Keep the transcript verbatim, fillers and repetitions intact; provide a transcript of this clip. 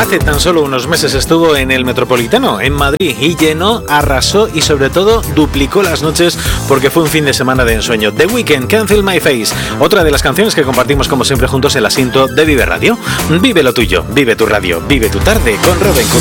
Hace tan solo unos meses estuvo en el Metropolitano, en Madrid, y llenó, arrasó y sobre todo duplicó las noches porque fue un fin de semana de ensueño. The Weeknd, Can't Feel My Face, otra de las canciones que compartimos como siempre juntos el asiento de Vive Radio. Vive lo tuyo, vive tu radio, vive tu tarde con Robin Cooper.